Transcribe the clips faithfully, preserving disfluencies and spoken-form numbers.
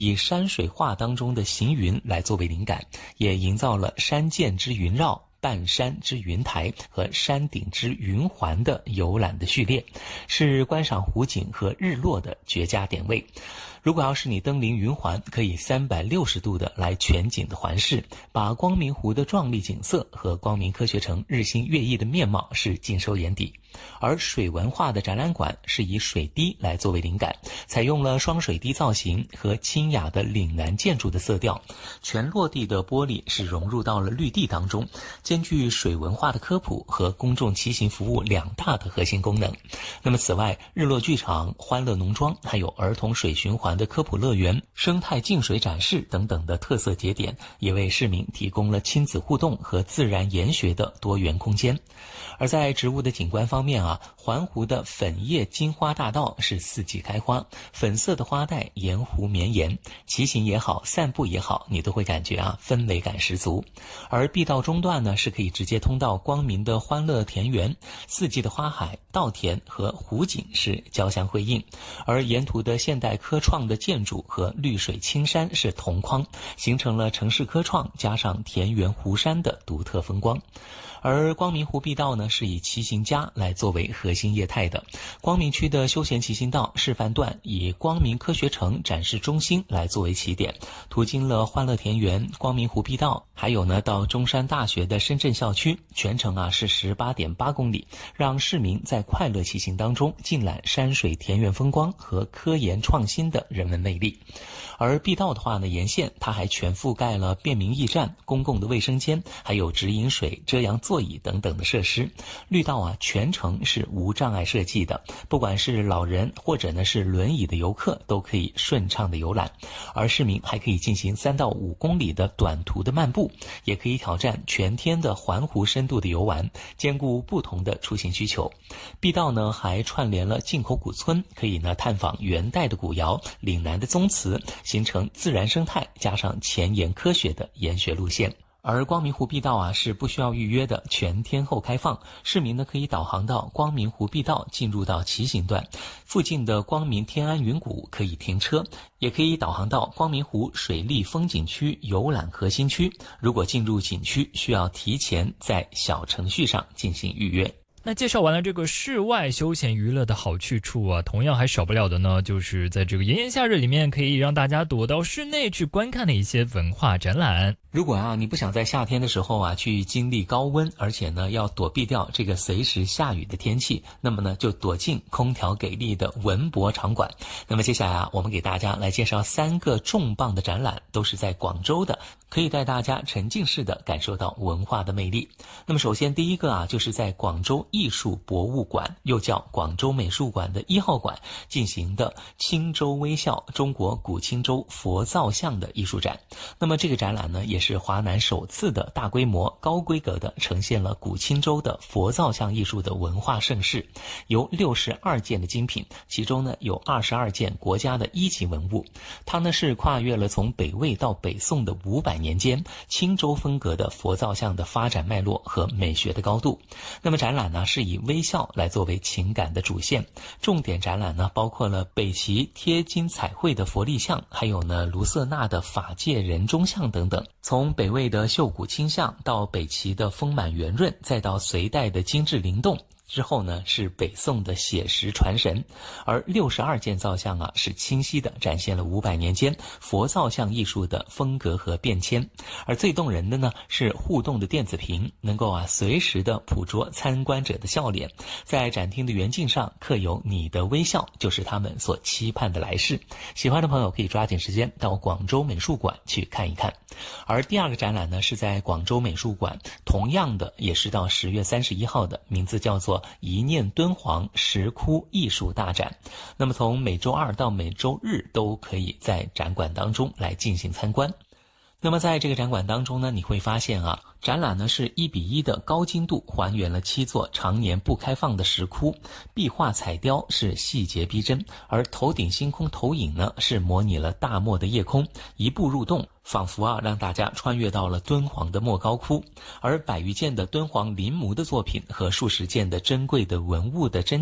以山水画当中的行云来作为灵感，也营造了山涧之云绕、半山之云台和山顶之云环的游览的序列，是观赏湖景和日落的绝佳点位。如果要是你登临云环，可以三百六十度的来全景的环视，把光明湖的壮丽景色和光明科学城日新月异的面貌是尽收眼底。而水文化的展览馆是以水滴来作为灵感，采用了双水滴造型和清雅的岭南建筑的色调，全落地的玻璃是融入到了绿地当中，兼具水文化的科普和公众骑行服务两大的核心功能。那么此外，日落剧场、欢乐农庄，还有儿童水循环的科普乐园、生态净水展示等等的特色节点，也为市民提供了亲子互动和自然研学的多元空间。而在植物的景观方面啊，环湖的粉叶金花大道是四季开花，粉色的花带沿湖绵延，骑行也好，散步也好，你都会感觉啊氛围感十足。而碧道中段呢，是可以直接通到光明的欢乐田园，四季的花海、稻田和湖景是交相辉映，而沿途的现代科创的建筑和绿水青山是同框，形成了城市科创加上田园湖山的独特风光。而光明湖碧道呢，是以骑行家来作为核心业态的。光明区的休闲骑行道示范段以光明科学城展示中心来作为起点，途经了欢乐田园、光明湖碧道，还有呢到中山大学的深圳校区，全程啊是 十八点八公里，让市民在快乐骑行当中尽览山水田园风光和科研创新的人文魅力。而碧道的话呢，沿线它还全覆盖了便民驿站、公共的卫生间，还有直饮水、遮阳座椅等等的设施。绿道啊全程是无障碍设计的，不管是老人或者呢是轮椅的游客都可以顺畅的游览。而市民还可以进行三到五公里的短途的漫步，也可以挑战全天的环湖深度的游玩，兼顾不同的出行需求。碧道呢还串联了进口古村，可以呢探访元代的古窑、岭南的宗祠，形成自然生态加上前沿科学的研学路线。而光明湖碧道啊是不需要预约的，全天候开放，市民呢可以导航到光明湖碧道进入到骑行段，附近的光明天安云谷可以停车，也可以导航到光明湖水利风景区游览核心区。如果进入景区，需要提前在小程序上进行预约。 那介绍完了这个室外休闲娱乐的好去处啊，同样还少不了的呢，就是在这个炎炎夏日里面可以让大家躲到室内去观看的一些文化展览。 如果啊你不想在夏天的时候啊去经历高温，而且呢要躲避掉这个随时下雨的天气，那么呢就躲进空调给力的文博场馆。那么接下来啊我们给大家来介绍三个重磅的展览，都是在广州的，可以带大家沉浸式的感受到文化的魅力。那么首先第一个啊就是在广州艺术博物馆，又叫广州美术馆的一号馆进行的青州微笑中国古青州佛造像的艺术展。那么这个展览呢也是华南首次的大规模高规格的呈现了古青州的佛造像艺术的文化盛世，由六十二件的精品，其中呢有二十二件国家的一级文物。它呢是跨越了从北魏到北宋的五百年间青州风格的佛造像的发展脉络和美学的高度。那么展览呢是以微笑来作为情感的主线，重点展览呢包括了北齐贴金彩绘的佛立像，还有呢卢瑟纳的法界人中像等等。从北魏的秀骨清像到北齐的丰满圆润，再到隋代的精致灵动，之后呢是北宋的写实传神。而六十二件造像啊是清晰的展现了五百年间佛造像艺术的风格和变迁。而最动人的呢是互动的电子屏，能够啊随时的捕捉参观者的笑脸，在展厅的圆镜上刻有你的微笑就是他们所期盼的来世。喜欢的朋友可以抓紧时间到广州美术馆去看一看。而第二个展览呢是在广州美术馆，同样的也是到十月三十一号的，名字叫做一念敦煌石窟艺术大展。那么从每周二到每周日都可以在展馆当中来进行参观。那么在这个展馆当中呢，你会发现啊，展览呢是一比一的高精度还原了七座常年不开放的石窟，壁画彩雕是细节逼真，而头顶星空投影呢是模拟了大漠的夜空，一步入洞，仿佛啊让大家穿越到了敦煌的莫高窟。而百余件的敦煌临摹的作品和数十件的珍贵的文物的真迹，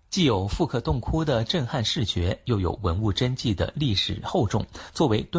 既有复刻洞窟的震撼视觉，又有文物真迹的历史厚重，作为敦